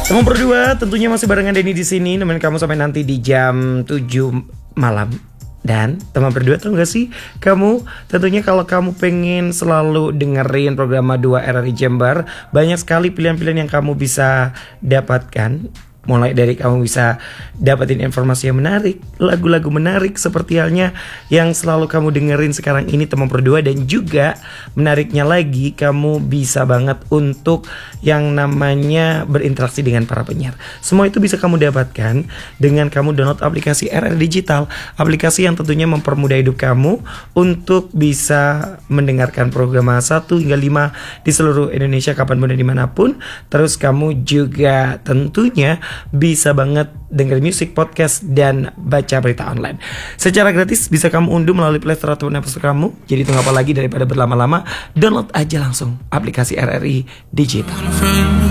Teman berdua tentunya masih barengan Denny di sini nemenin kamu sampai nanti di jam 7 malam. Dan teman berdua tahu gak sih, kamu tentunya kalau kamu pengen selalu dengerin program 2 RRI Jember, banyak sekali pilihan-pilihan yang kamu bisa dapatkan. Mulai dari kamu bisa dapetin informasi yang menarik, lagu-lagu menarik seperti halnya yang selalu kamu dengerin sekarang ini teman berdua. Dan juga menariknya lagi, kamu bisa banget untuk yang namanya berinteraksi dengan para penyiar. Semua itu bisa kamu dapatkan dengan kamu download aplikasi RR Digital. Aplikasi yang tentunya mempermudah hidup kamu untuk bisa mendengarkan program 1 hingga 5 di seluruh Indonesia kapanpun dan dimanapun. Terus kamu juga tentunya bisa banget dengerin musik, podcast, dan baca berita online secara gratis. Bisa kamu unduh melalui Play Store ataupun App Store kamu. Jadi tunggu apa lagi daripada berlama-lama, download aja langsung aplikasi RRI Digital.